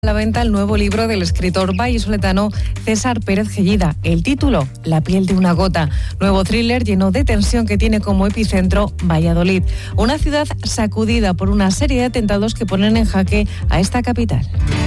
A la venta el nuevo libro del escritor vallisoletano César Pérez Gellida. El título, La piel de una gota. Nuevo thriller lleno de tensión que tiene como epicentro Valladolid. Una ciudad sacudida por una serie de atentados que ponen en jaque a esta capital.